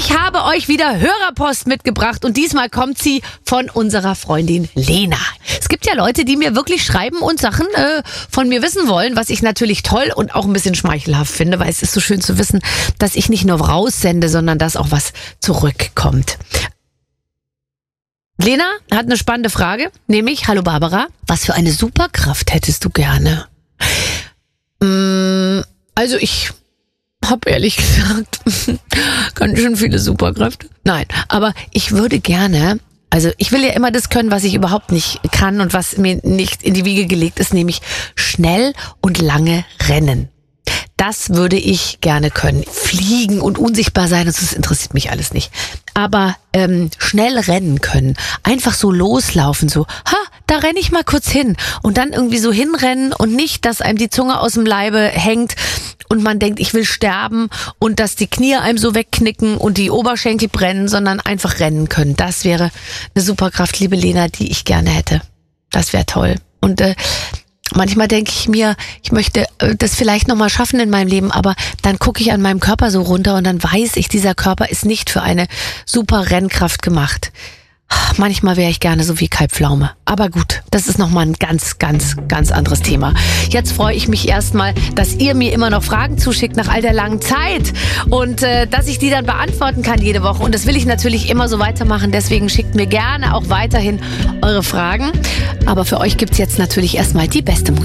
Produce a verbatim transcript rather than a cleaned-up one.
Ich habe euch wieder Hörerpost mitgebracht und diesmal kommt sie von unserer Freundin Lena. Es gibt ja Leute, die mir wirklich schreiben und Sachen äh, von mir wissen wollen, was ich natürlich toll und auch ein bisschen schmeichelhaft finde, weil es ist so schön zu wissen, dass ich nicht nur raussende, sondern dass auch was zurückkommt. Lena hat eine spannende Frage, nämlich, hallo Barbara, was für eine Superkraft hättest du gerne? Mm, also ich habe ehrlich gesagt ganz schön viele Superkräfte. Nein, aber ich würde gerne, also ich will ja immer das können, was ich überhaupt nicht kann und was mir nicht in die Wiege gelegt ist, nämlich schnell und lange rennen. Das würde ich gerne können. Fliegen und unsichtbar sein, das interessiert mich alles nicht. Aber ähm, schnell rennen können. Einfach so loslaufen, so, ha, da renne ich mal kurz hin. Und dann irgendwie so hinrennen und nicht, dass einem die Zunge aus dem Leibe hängt und man denkt, ich will sterben und dass die Knie einem so wegknicken und die Oberschenkel brennen, sondern einfach rennen können. Das wäre eine Superkraft, liebe Lena, die ich gerne hätte. Das wäre toll. Und äh, manchmal denke ich mir, ich möchte das vielleicht nochmal schaffen in meinem Leben, aber dann gucke ich an meinem Körper so runter und dann weiß ich, dieser Körper ist nicht für eine super Rennkraft gemacht. Manchmal wäre ich gerne so wie Kai Pflaume. Aber gut, das ist nochmal ein ganz, ganz, ganz anderes Thema. Jetzt freue ich mich erstmal, dass ihr mir immer noch Fragen zuschickt nach all der langen Zeit und äh, dass ich die dann beantworten kann jede Woche. Und das will ich natürlich immer so weitermachen. Deswegen schickt mir gerne auch weiterhin eure Fragen. Aber für euch gibt's jetzt natürlich erstmal die beste Musik.